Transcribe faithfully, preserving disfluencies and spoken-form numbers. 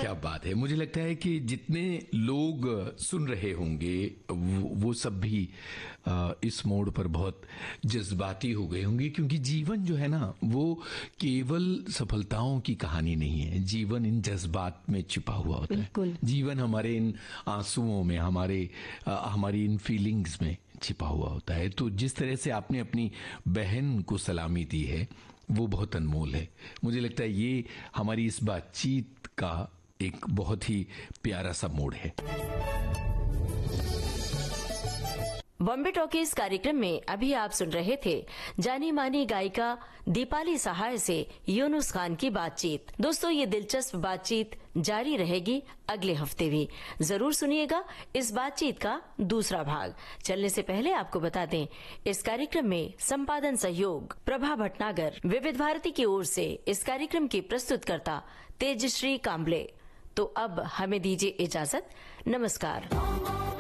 क्या बात है। मुझे लगता है कि जितने लोग सुन रहे होंगे वो, वो सब भी आ, इस मोड़ पर बहुत जज्बाती हो गए होंगे, क्योंकि जीवन जो है ना वो केवल सफलताओं की कहानी नहीं है। जीवन इन जज्बात में छिपा हुआ होता है। जीवन हमारे इन आंसुओं में, हमारे आ, हमारी इन फीलिंग्स में छिपा हुआ होता है। तो जिस तरह से आपने अपनी बहन को सलामी दी है वो बहुत अनमोल है। मुझे लगता है ये हमारी इस बातचीत का एक बहुत ही प्यारा सा मोड़ है। बॉम्बे टॉकीज कार्यक्रम में अभी आप सुन रहे थे जानी मानी गायिका दीपाली सहाय से यूनुस खान की बातचीत। दोस्तों, ये दिलचस्प बातचीत जारी रहेगी अगले हफ्ते भी। जरूर सुनिएगा इस बातचीत का दूसरा भाग। चलने से पहले आपको बता दें, इस कार्यक्रम में संपादन सहयोग प्रभा भटनागर। विविध भारती की ओर से इस कार्यक्रम की प्रस्तुतकर्ता तेजश्री काम्बले। तो अब हमें दीजिए इजाजत। नमस्कार।